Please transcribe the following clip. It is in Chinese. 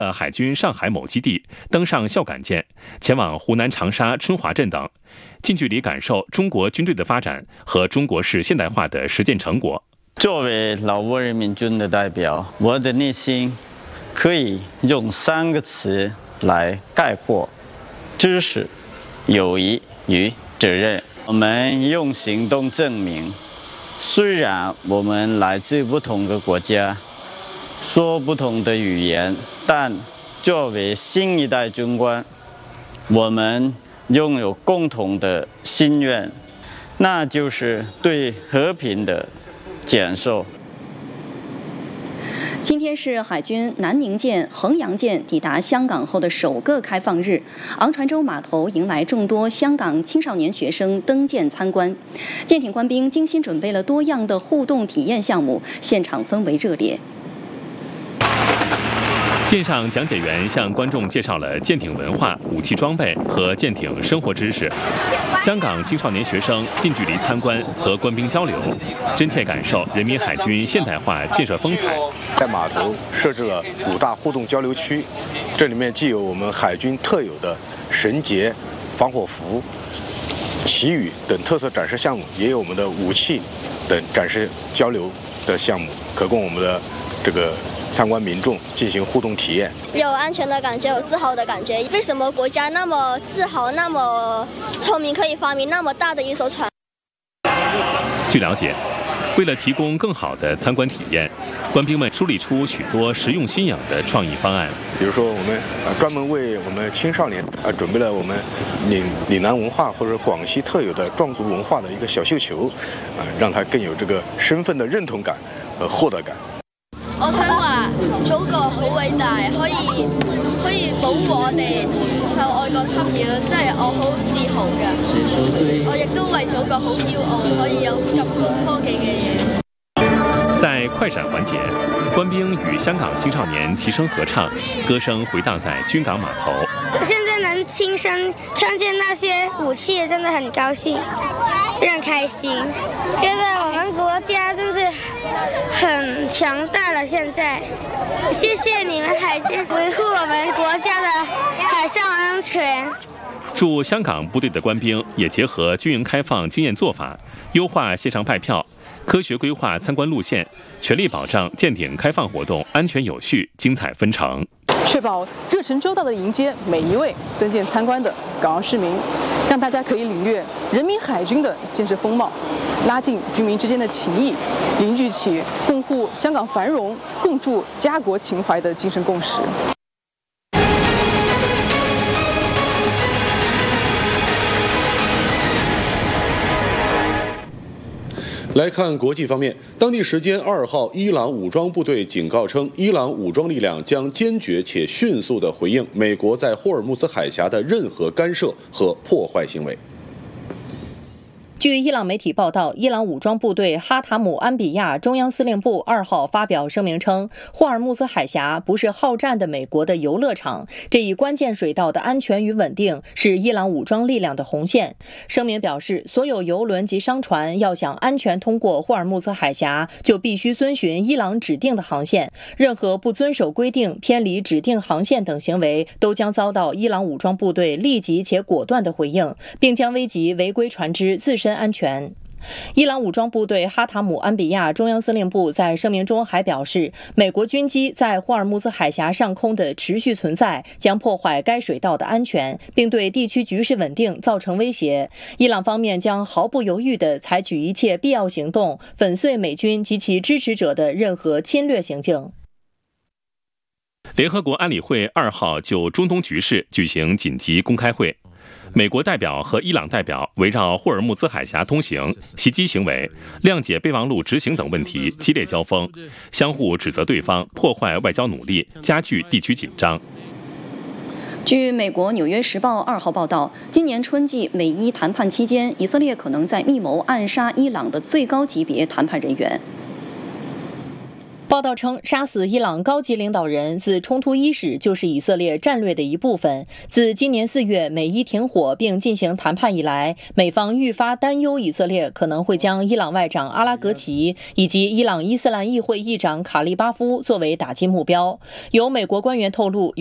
海军上海某基地，登上孝感舰，前往湖南长沙春华镇等，近距离感受中国军队的发展和中国式现代化的实践成果。 作为老挝人民军的代表，我的内心可以用3个词来概括：知识、友谊与责任。我们用行动证明，虽然我们来自不同的国家，说不同的语言，但作为新一代军官，我们拥有共同的心愿，那就是对和平的坚守。 今天是海军南宁舰、衡阳舰抵达香港后的首个开放日，昂船洲码头迎来众多香港青少年学生登舰参观。舰艇官兵精心准备了多样的互动体验项目，现场氛围热烈。 舰上讲解员向观众介绍了舰艇文化、武器装备和舰艇生活知识。香港青少年学生近距离参观和官兵交流，真切感受人民海军现代化建设风采。 在码头设置了5大互动交流区，这里面既有我们海军特有的绳结、防火服、旗语等特色展示项目，也有我们的武器等展示交流的项目，可供我们的这个参观民众进行互动体验， 有安全的感觉，有自豪的感觉。为什么国家那么自豪，那么聪明，可以发明那么大的一艘船？ 据了解，为了提供更好的参观体验，官兵们梳理出许多实用新颖的创意方案。 比如说，我们专门为我们青少年准备了我们岭南文化或者广西特有的壮族文化的一个小绣球，让它更有这个身份的認同感和獲得感。 我想話祖國好偉大，可以保護我哋唔受外國侵擾，真係我好自豪㗎。我亦都為祖國好驕傲，可以有咁高科技嘅嘢。 在快閃環節，官兵與香港青少年齊聲合唱，歌聲回盪在軍港碼頭。 現在能親身看見那些武器，真的很高興，也很開心。覺得我們國家真是很強大了。現在，謝謝你們海軍維護我們國家的海上安全。 駐香港部隊的官兵也結合軍營開放經驗做法，優化線上派票，科學規劃參觀路線，全力保障艦艇開放活動安全有序、精彩紛呈， 確保熱忱周到的迎接每一位登艦參觀的港澳市民，讓大家可以領略人民海軍的建設風貌，拉近軍民之間的情誼，凝聚起共護香港繁榮、共築家國情懷的精神共識。 来看国际方面，当地时间2号，伊朗武装部队警告称，伊朗武装力量将坚决且迅速地回应美国在霍尔木兹海峡的任何干涉和破坏行为。 据伊朗媒体报道，伊朗武装部队哈塔姆安比亚中央司令部2号发表声明称，霍尔木兹海峡不是好战的美国的游乐场，这一关键水道的安全与稳定是伊朗武装力量的红线。声明表示，所有油轮及商船要想安全通过霍尔木兹海峡，就必须遵循伊朗指定的航线，任何不遵守规定、偏离指定航线等行为，都将遭到伊朗武装部队立即且果断的回应，并将危及违规船只自身安全。伊朗武装部队哈塔姆安比亚中央司令部在声明中还表示，美国军机在霍尔木兹海峡上空的持续存在将破坏该水道的安全，并对地区局势稳定造成威胁。伊朗方面将毫不犹豫地采取一切必要行动，粉碎美军及其支持者的任何侵略行径。 联合国安理会2号就中东局势举行紧急公开会。美国代表和伊朗代表围绕霍尔木兹海峡通行、袭击行为、谅解备忘录执行等问题激烈交锋，相互指责对方破坏外交努力，加剧地区紧张。 据美国《纽约时报》2号报道，今年春季美伊谈判期间，以色列可能在密谋暗杀伊朗的最高级别谈判人员。 报道称，杀死伊朗高级领导人自冲突伊始就是以色列战略的一部分。自今年4月美伊停火并进行谈判以来，美方愈发担忧以色列可能会将伊朗外长阿拉格齐以及伊朗伊斯兰议会议长卡利巴夫作为打击目标。有美国官员透露，